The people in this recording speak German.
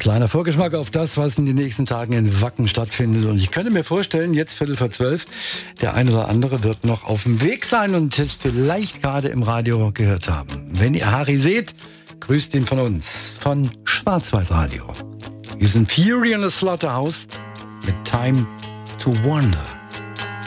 Kleiner Vorgeschmack auf das, was in den nächsten Tagen in Wacken stattfindet. Und ich könnte mir vorstellen, jetzt 11:45, der eine oder andere wird noch auf dem Weg sein und es vielleicht gerade im Radio gehört haben. Wenn ihr Harry seht, grüßt ihn von uns, von Schwarzwaldradio. Wir sind Fury in the Slaughterhouse mit Time to Wonder.